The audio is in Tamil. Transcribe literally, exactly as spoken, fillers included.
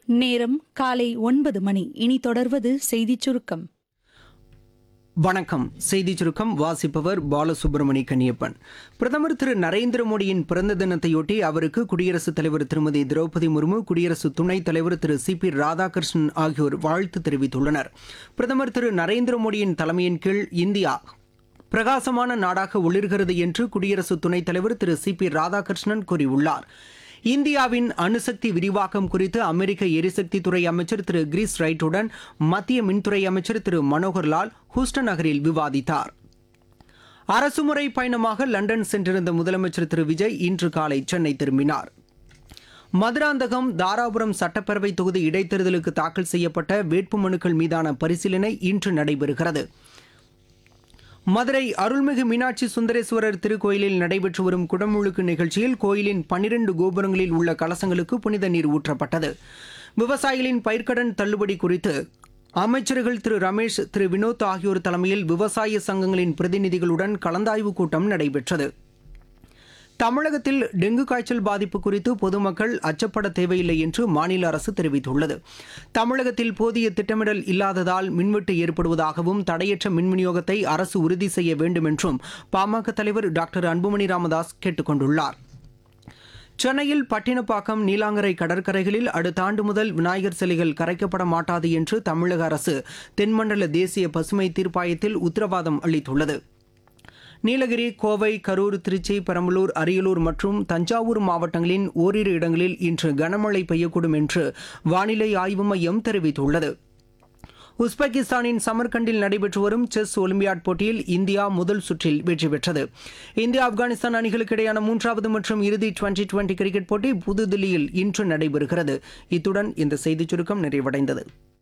நேரம் காலை ஒன்பது மணி. இனி தொடர்வது செய்திச் சுருக்கம். வணக்கம். செய்தி சுருக்கம் வாசிப்பவர் பாலசுப்ரமணி கன்னியப்பன். பிரதமர் திரு நரேந்திர மோடியின் பிறந்த தினத்தையொட்டி அவருக்கு குடியரசுத் தலைவர் திருமதி திரௌபதி முர்மு, குடியரசு துணைத் தலைவர் திரு சி பி ராதாகிருஷ்ணன் ஆகியோர் வாழ்த்து தெரிவித்துள்ளனர். பிரதமர் திரு நரேந்திர மோடியின் தலைமையின் கீழ் இந்தியா பிரகாசமான நாடாக ஒளிர்கிறது என்று குடியரசு துணைத் தலைவர் திரு சி பி ராதாகிருஷ்ணன் கூறியுள்ளார். இந்தியாவின் அணுசக்தி விரிவாக்கம் குறித்து அமெரிக்க எரிசக்தி துறை அமைச்சர் திரு கிரிஸ் ரைட்டுடன் மத்திய மின்துறை அமைச்சர் திரு மனோகர் லால் ஹூஸ்டன் நகரில் விவாதித்தார். அரசுமுறை பயணமாக லண்டன் சென்றிருந்த முதலமைச்சர் திரு விஜய் இன்று காலை சென்னை திரும்பினார். மதுராந்தகம், தாராபுரம் சட்டப்பேரவை தொகுதி இடைத்தேர்தலுக்கு தாக்கல் செய்யப்பட்ட வேட்புமனுக்கள் மீதான பரிசீலனை இன்று நடைபெறுகிறது. மதுரை அருள்மிகு மீனாட்சி சுந்தரேஸ்வரர் திருக்கோயிலில் நடைபெற்று வரும் குடமுழுக்கு நிகழ்ச்சியில் கோயிலின் பனிரண்டு கோபுரங்களில் உள்ள கலசங்களுக்கு புனித நீர் ஊற்றப்பட்டது. விவசாயிகளின் பயிர்க்கடன் தள்ளுபடி குறித்து அமைச்சர்கள் திரு ரமேஷ், திரு வினோத் ஆகியோர் தலைமையில் விவசாய சங்கங்களின் பிரதிநிதிகளுடன் கலந்தாய்வு கூட்டம் நடைபெற்றது. தமிழகத்தில் டெங்கு காய்ச்சல் பாதிப்பு குறித்து பொதுமக்கள் அச்சப்பட தேவையில்லை என்று மாநில அரசு தெரிவித்துள்ளது. தமிழகத்தில் போதிய திட்டமிடல் இல்லாததால் மின்வெட்டு ஏற்படுவதாகவும் தடையற்ற மின் விநியோகத்தை அரசு உறுதி செய்ய வேண்டும் என்றும் பாமக தலைவர் டாக்டர் அன்புமணி ராமதாஸ் கேட்டுக் கொண்டுள்ளார். சென்னையில் பட்டினப்பாக்கம், நீலாங்கரை கடற்கரைகளில் அடுத்த ஆண்டு முதல் விநாயகர் சிலைகள் கரைக்கப்பட மாட்டாது என்று தமிழக அரசு தென்மண்டல தேசிய பசுமை தீர்ப்பாயத்தில் உத்தரவாதம் அளித்துள்ளது. நீலகிரி, கோவை, கரூர், திருச்சி, பெரம்பலூர், அரியலூர் மற்றும் தஞ்சாவூர் மாவட்டங்களின் ஓரிரு இடங்களில் இன்று கனமழை பெய்யக்கூடும் என்று வானிலை ஆய்வு மையம் தெரிவித்துள்ளது. உஸ்பெகிஸ்தானின் சமர்கண்டில் நடைபெற்று வரும் செஸ் ஒலிம்பியாட் போட்டியில் இந்தியா முதல் சுற்றில் வெற்றி பெற்றது. இந்தியா ஆப்கானிஸ்தான் அணிகளுக்கு இடையான மூன்றாவது மற்றும் இறுதி டுவெண்டி டுவெண்டி கிரிக்கெட் போட்டி புதுதில்லியில் இன்று நடைபெறுகிறது. இத்துடன் இந்த செய்திச் சுருக்கம் நிறைவடைந்தது.